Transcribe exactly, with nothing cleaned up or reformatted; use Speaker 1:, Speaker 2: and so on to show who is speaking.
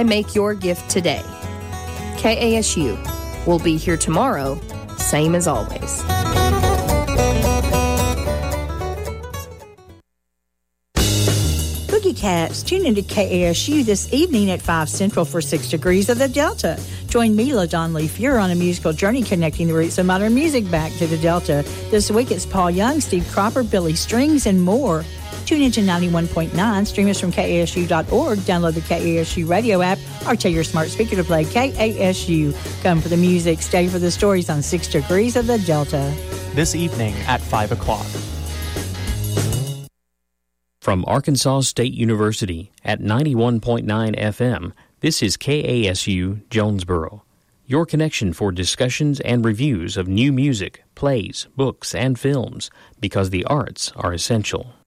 Speaker 1: and make your gift today. K A S U will be here tomorrow, same as always.
Speaker 2: Boogie Cats, tune into K A S U this evening at five Central for Six Degrees of the Delta. Join me, LaDon Lee Fuhrer, on a musical journey connecting the roots of modern music back to the Delta. This week it's Paul Young, Steve Cropper, Billy Strings, and more. Tune into ninety-one point nine, stream us from K A S U dot org, download the K A S U radio app, or tell your smart speaker to play K A S U. Come for the music, stay for the stories on Six Degrees of the Delta.
Speaker 3: This evening at five o'clock.
Speaker 4: From Arkansas State University at ninety-one point nine F M, this is K A S U Jonesboro, your connection for discussions and reviews of new music, plays, books, and films, because the arts are essential.